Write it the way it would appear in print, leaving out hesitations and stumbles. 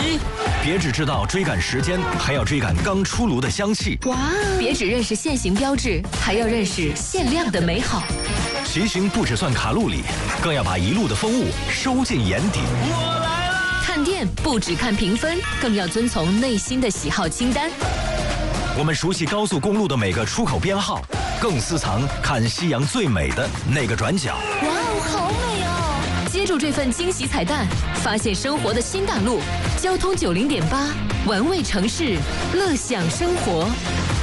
机。别只知道追赶时间，还要追赶刚出炉的香气。 哇！别只认识限行标志，还要认识限量的美好。 骑行不只算卡路里，更要把一路的风物收进眼底。 我来啦！ 看店不只看评分，更要遵从内心的喜好清单。 我们熟悉高速公路的每个出口编号，更私藏看夕阳最美的那个转角。 哇哦，好美哦！接住这份惊喜彩蛋，发现生活的新大陆。交通90.8，玩味城市，乐享生活。